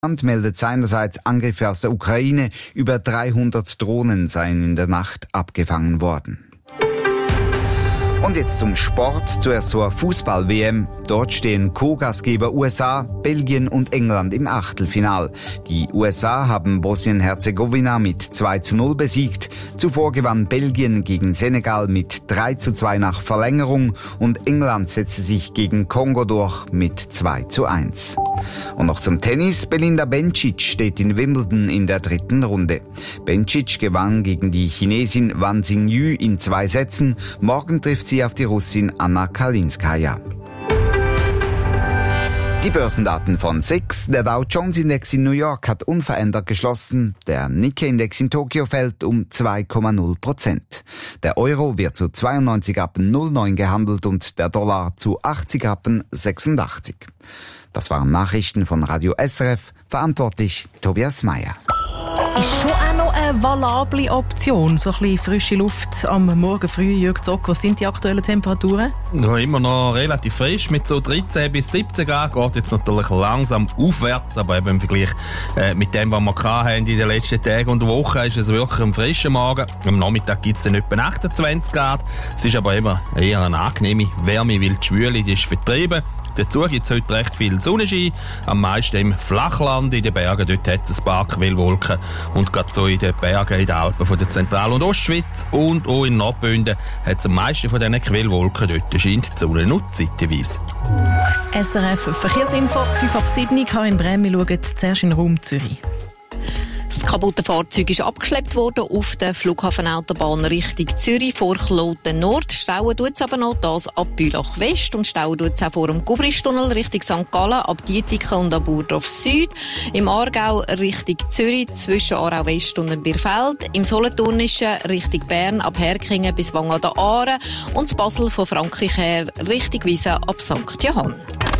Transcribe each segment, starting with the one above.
Land meldet seinerseits Angriffe aus der Ukraine. Über 300 Drohnen seien in der Nacht abgefangen worden. Und jetzt zum Sport, zuerst zur Fußball-WM. Dort stehen Co-Gastgeber USA, Belgien und England im Achtelfinal. Die USA haben Bosnien-Herzegowina mit 2:0 besiegt. Zuvor gewann Belgien gegen Senegal mit 3:2 nach Verlängerung und England setzte sich gegen Kongo durch mit 2:1. Und noch zum Tennis. Belinda Bencic steht in Wimbledon in der 3. Runde. Bencic gewann gegen die Chinesin Wang Xingyu in 2 Sätzen. Morgen trifft sie auf die Russin Anna Kalinskaya. Die Börsendaten von SIX. Der Dow Jones Index in New York hat unverändert geschlossen. Der Nikkei Index in Tokio fällt um 2,0%. Der Euro wird zu 92,09 gehandelt und der Dollar zu 80,86. Das waren Nachrichten von Radio SRF. Verantwortlich Tobias Meyer. Ist schon auch noch eine valable Option, so ein bisschen frische Luft am Morgen früh. Jürg Zock, was sind die aktuellen Temperaturen? Ja, immer noch relativ frisch, mit so 13 bis 17 Grad. Geht jetzt natürlich langsam aufwärts, aber eben im Vergleich mit dem, was wir hatten in den letzten Tagen und Wochen, ist es wirklich ein frischer Morgen. Am Nachmittag gibt es dann etwa 28 Grad. Es ist aber immer eher eine angenehme Wärme, weil die Schwüle die ist vertrieben. Dazu gibt es heute recht viel Sonnenschein, am meisten im Flachland, in den Bergen, dort hat es ein paar Quellwolken und gerade so in den Bergen, in den Alpen von der Zentral- und Ostschweiz und auch in Nordbünden hat es am meisten von diesen Quellwolken, dort scheint die Sonne nur zeitweise. SRF Verkehrsinfo, 5:07, Karin Brem, wir schauen zuerst in den Raum Zürich. Das kaputte Fahrzeug ist abgeschleppt worden auf der Flughafenautobahn Richtung Zürich vor Kloten Nord. Stauen tut es aber noch das ab Bülach West und stauen tut es auch vor dem Gubristunnel Richtung St. Gallen ab Dietiken und ab Burdorf Süd. Im Aargau Richtung Zürich zwischen Aarau West und dem Bierfeld. Im Solothurnischen Richtung Bern ab Herkingen bis Wang an der Aare. Und das Basel von Frankreich her Richtung Wiesen ab St. Johann.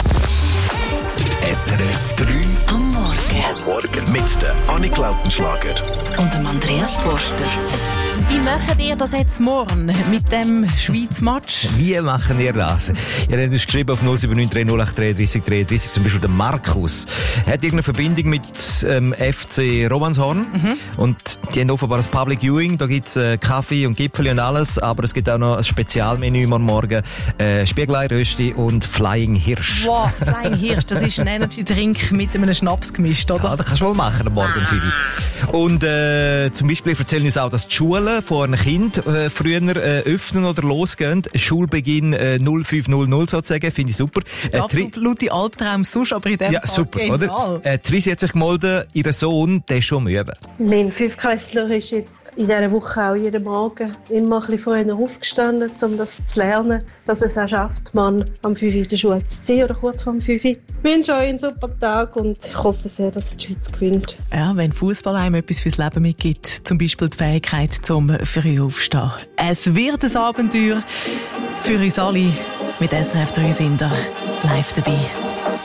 SRF 3 am Morgen. Am Morgen mit der Annik Lautenschlager Und dem Andreas Forster. Wie macht ihr das jetzt morgen mit dem Schweiz-Match? Wie machen ihr das? Ihr habt uns geschrieben auf 079 08 33 33, zum Beispiel der Markus. Er hat irgendeine Verbindung mit FC Romanshorn. Und die haben offenbar ein Public Viewing. Da gibt's Kaffee und Gipfeli und alles. Aber es gibt auch noch ein Spezialmenü morgen. Spiegelei, Rösti und Flying Hirsch. Wow, Flying Hirsch, das ist ein Energy-Drink mit einem Schnaps gemischt, oder? Ja, das kannst du wohl machen am Morgen, Fifi. Und zum Beispiel erzählen uns auch, dass die Schulen von einem Kind früher öffnen oder losgehen. Schulbeginn 05:00 sozusagen, finde ich super. Der absolute Albtraum sonst, aber in dem ja, Fall super, genial. Oder? Trisi hat sich gemeldet, ihr Sohn, der ist schon müde. Mein 5-Klässler ist jetzt in dieser Woche auch jeden Morgen immer ein bisschen vorher aufgestanden, um das zu lernen, dass es auch schafft, man am 5 in der Schule zu ziehen oder kurz vor dem 5. Ich wünsche euch einen super Tag und ich hoffe sehr, dass die Schweiz gewinnt. Ja, wenn Fußball einem etwas fürs Leben mitgibt, zum Beispiel die Fähigkeit zum früh aufstehen. Es wird ein Abenteuer für uns alle. Mit SRF 3 sind wir live dabei.